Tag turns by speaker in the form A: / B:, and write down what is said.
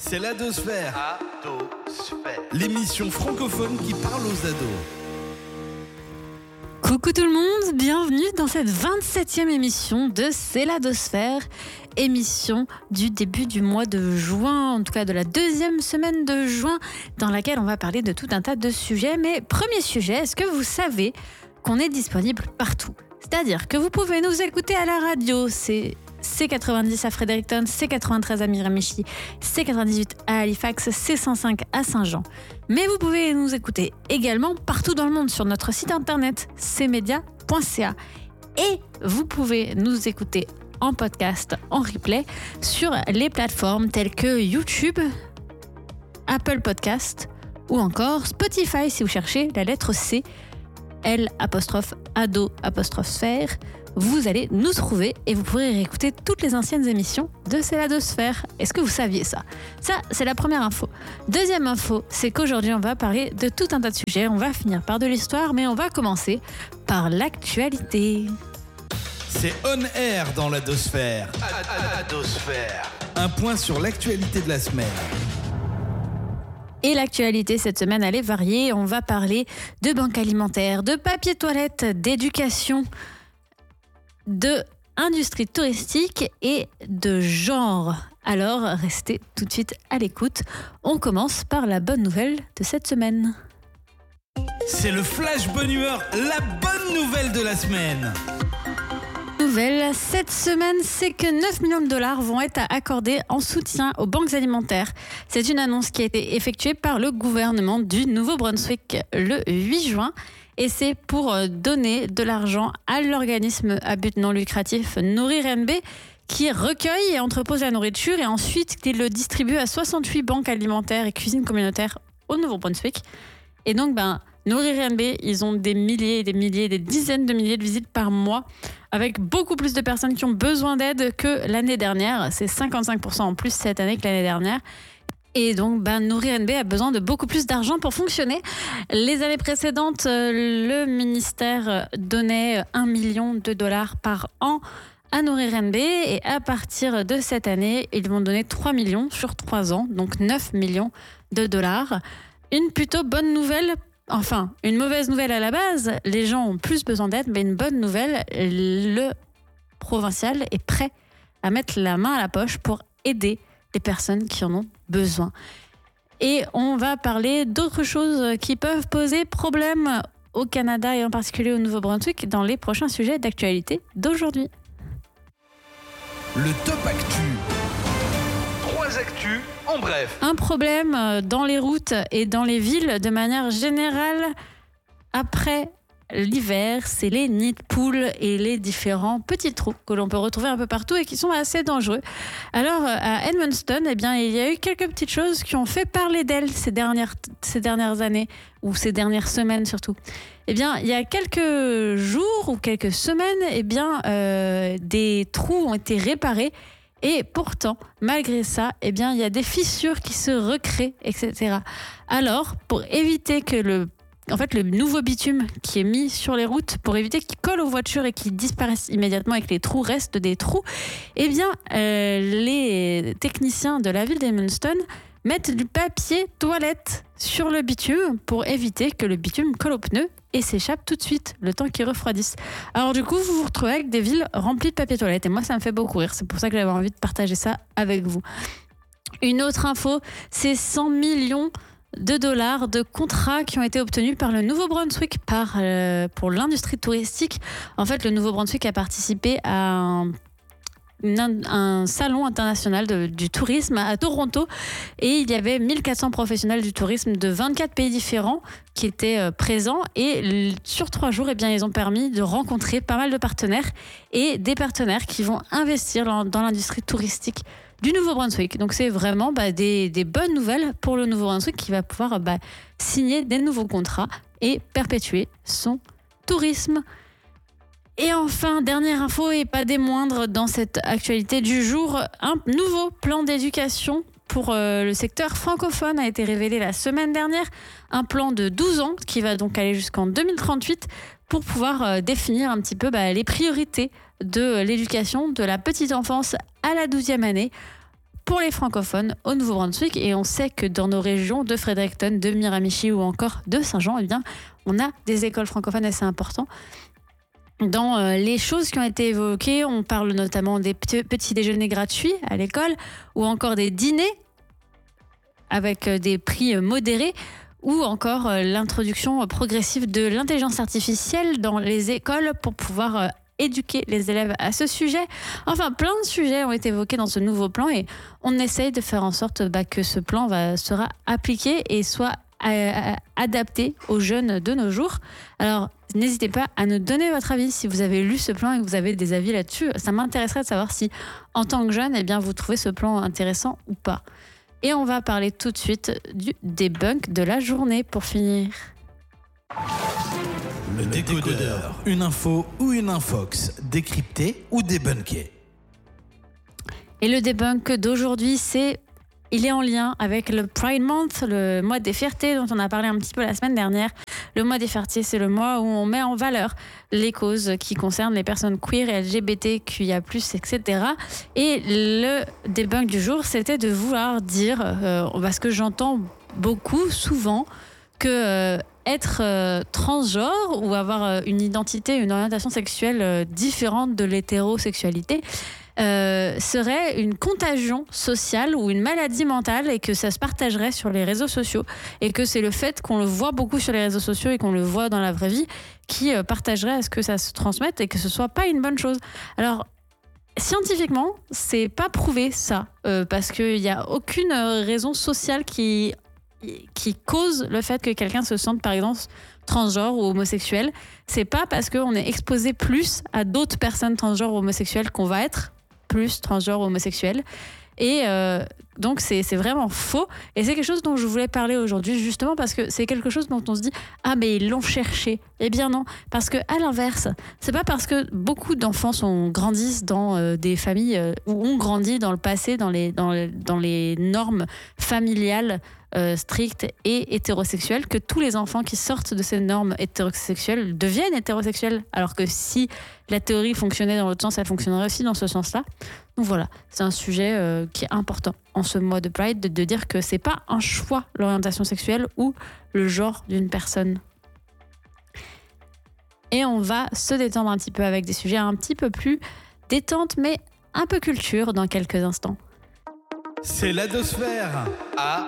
A: C'est l'Adosphère.
B: Adosphère.
A: L'émission francophone qui parle aux ados.
C: Coucou tout le monde, bienvenue dans cette 27e émission de C'est l'Adosphère, émission du début du mois de juin, en tout cas de la deuxième semaine de juin, dans laquelle on va parler de tout un tas de sujets. Mais premier sujet, est-ce que vous savez qu'on est disponible partout ? C'est-à-dire que vous pouvez nous écouter à la radio, c'est C90 à Fredericton, C93 à Miramichi, C98 à Halifax, C105 à Saint-Jean. Mais vous pouvez nous écouter également partout dans le monde sur notre site internet cmedia.ca. Et vous pouvez nous écouter en podcast, en replay, sur les plateformes telles que YouTube, Apple Podcast ou encore Spotify si vous cherchez la lettre C, L'_ado_sphère. Vous allez nous trouver et vous pourrez réécouter toutes les anciennes émissions de C'est l'Adosphère. Est-ce que vous saviez ça ? Ça, c'est la première info. Deuxième info, c'est qu'aujourd'hui, on va parler de tout un tas de sujets. On va finir par de l'histoire, mais on va commencer par l'actualité.
A: C'est On Air dans l'Adosphère.
B: Adosphère.
A: Un point sur l'actualité de la semaine.
C: Et l'actualité cette semaine, elle est variée. On va parler de banque alimentaire, de papier toilette, d'éducation, de industrie touristique et de genre. Alors, restez tout de suite à l'écoute. On commence par la bonne nouvelle de cette semaine.
A: C'est le flash bonne humeur, la bonne nouvelle de la semaine.
C: Nouvelle cette semaine, c'est que 9 millions de dollars vont être accordés en soutien aux banques alimentaires. C'est une annonce qui a été effectuée par le gouvernement du Nouveau-Brunswick le 8 juin. Et c'est pour donner de l'argent à l'organisme à but non lucratif Nourrir NB qui recueille et entrepose la nourriture et ensuite qui le distribue à 68 banques alimentaires et cuisines communautaires au Nouveau-Brunswick. Et donc, Nourrir NB, ils ont des milliers et des milliers, des dizaines de milliers de visites par mois avec beaucoup plus de personnes qui ont besoin d'aide que l'année dernière. C'est 55% en plus cette année que l'année dernière. Et donc, Nourrir NB a besoin de beaucoup plus d'argent pour fonctionner. Les années précédentes, le ministère donnait 1 million de dollars par an à Nourrir NB. Et à partir de cette année, ils vont donner 3 millions sur 3 ans, donc 9 millions de dollars. Une plutôt bonne nouvelle. Enfin, une mauvaise nouvelle à la base, les gens ont plus besoin d'aide, mais une bonne nouvelle, le provincial est prêt à mettre la main à la poche pour aider les personnes qui en ont besoin. Et on va parler d'autres choses qui peuvent poser problème au Canada et en particulier au Nouveau-Brunswick dans les prochains sujets d'actualité d'aujourd'hui.
A: Le top actu.
B: 3 actus en bref.
C: Un problème dans les routes et dans les villes de manière générale après l'hiver, c'est les nids de poules et les différents petits trous que l'on peut retrouver un peu partout et qui sont assez dangereux. Alors, à Edmundston, il y a eu quelques petites choses qui ont fait parler d'elles ces dernières années, ou ces dernières semaines surtout. Il y a quelques jours ou quelques semaines, des trous ont été réparés. Et pourtant, malgré ça, il y a des fissures qui se recréent, etc. Alors, pour éviter que le nouveau bitume qui est mis sur les routes, pour éviter qu'il colle aux voitures et qu'il disparaisse immédiatement et que les trous restent des trous, les techniciens de la ville d'Edmundston mettent du papier toilette sur le bitume pour éviter que le bitume colle aux pneus et s'échappe tout de suite, le temps qu'il refroidisse. Alors du coup, vous vous retrouvez avec des villes remplies de papier toilette. Et moi, ça me fait beaucoup rire. C'est pour ça que j'avais envie de partager ça avec vous. Une autre info, c'est 100 millions de dollars de contrats qui ont été obtenus par le Nouveau-Brunswick pour l'industrie touristique. En fait, le Nouveau-Brunswick a participé à un salon international du tourisme à Toronto et il y avait 1400 professionnels du tourisme de 24 pays différents qui étaient présents et sur 3 jours, ils ont permis de rencontrer pas mal de partenaires et des partenaires qui vont investir dans l'industrie touristique du Nouveau-Brunswick. Donc c'est vraiment des bonnes nouvelles pour le Nouveau-Brunswick qui va pouvoir signer des nouveaux contrats et perpétuer son tourisme. Et enfin, dernière info et pas des moindres dans cette actualité du jour, un nouveau plan d'éducation pour le secteur francophone a été révélé la semaine dernière. Un plan de 12 ans qui va donc aller jusqu'en 2038 pour pouvoir définir un petit peu les priorités de l'éducation de la petite enfance à la 12e année pour les francophones au Nouveau-Brunswick. Et on sait que dans nos régions de Fredericton, de Miramichi ou encore de Saint-Jean, eh bien, on a des écoles francophones assez importantes. Dans les choses qui ont été évoquées, on parle notamment des petits déjeuners gratuits à l'école ou encore des dîners avec des prix modérés ou encore l'introduction progressive de l'intelligence artificielle dans les écoles pour pouvoir éduquer les élèves à ce sujet. Enfin, plein de sujets ont été évoqués dans ce nouveau plan et on essaye de faire en sorte que ce plan sera appliqué et soit adapté aux jeunes de nos jours. Alors, n'hésitez pas à nous donner votre avis si vous avez lu ce plan et que vous avez des avis là-dessus. Ça m'intéresserait de savoir si, en tant que jeune, eh bien, vous trouvez ce plan intéressant ou pas. Et on va parler tout de suite du debunk de la journée pour finir.
A: Le décodeur. Une info ou une infox, décryptée ou débunkée.
C: Et le debunk d'aujourd'hui, il est en lien avec le Pride Month, le mois des fiertés dont on a parlé un petit peu la semaine dernière. Le mois des fiertés, c'est le mois où on met en valeur les causes qui concernent les personnes queer et LGBTQIA+, etc. Et le debunk du jour, c'était de vouloir dire, parce que j'entends beaucoup, souvent, que être transgenre ou avoir une identité, une orientation sexuelle différente de l'hétérosexualité serait une contagion sociale ou une maladie mentale et que ça se partagerait sur les réseaux sociaux et que c'est le fait qu'on le voit beaucoup sur les réseaux sociaux et qu'on le voit dans la vraie vie qui partagerait à ce que ça se transmette et que ce soit pas une bonne chose. Alors scientifiquement, c'est pas prouvé ça parce qu'il y a aucune raison sociale qui cause le fait que quelqu'un se sente par exemple transgenre ou homosexuel. C'est pas parce qu'on est exposé plus à d'autres personnes transgenres ou homosexuelles qu'on va être plus transgenre ou homosexuel. Et donc c'est vraiment faux. Et c'est quelque chose dont je voulais parler aujourd'hui justement parce que c'est quelque chose dont on se dit « Ah mais ils l'ont cherché ». Eh bien non, parce que à l'inverse, c'est pas parce que beaucoup d'enfants grandissent dans des familles où on grandit dans le passé, dans les normes familiales strictes et hétérosexuelles, que tous les enfants qui sortent de ces normes hétérosexuelles deviennent hétérosexuels. Alors que si la théorie fonctionnait dans l'autre sens, elle fonctionnerait aussi dans ce sens-là. Donc voilà, c'est un sujet qui est important en ce mois de Pride, de dire que c'est pas un choix, l'orientation sexuelle ou le genre d'une personne. Et on va se détendre un petit peu avec des sujets un petit peu plus détente, mais un peu culture dans quelques instants.
A: C'est l'Adosphère.